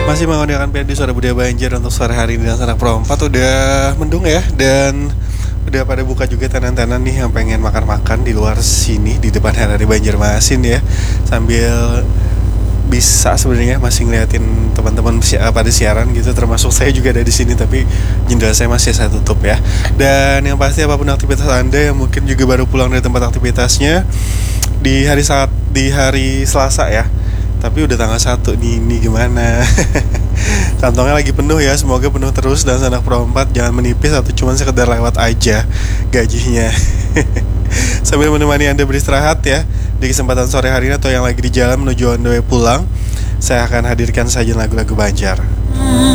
Masih menggunakan di Suara Budaya Banjar untuk sore hari ini dan Sanak Pro 4 udah mendung ya. Dan udah pada buka juga tenan-tenan nih yang pengen makan-makan di luar sini di depan hari Banjarmasin ya. Sambil bisa sebenarnya masih ngeliatin teman-teman pada siaran gitu, termasuk saya juga ada di sini tapi jendela saya masih saya tutup ya. Dan yang pasti apapun aktivitas Anda yang mungkin juga baru pulang dari tempat aktivitasnya di hari Selasa ya. Tapi udah tanggal 1 nih, ini gimana? Kantongnya lagi penuh ya, semoga penuh terus dan Sanak Pro 4 jangan menipis atau cuma sekedar lewat aja gajinya. Sambil menemani Anda beristirahat ya di kesempatan sore hari ini atau yang lagi di jalan menuju on the way pulang, saya akan hadirkan saja lagu-lagu Banjar.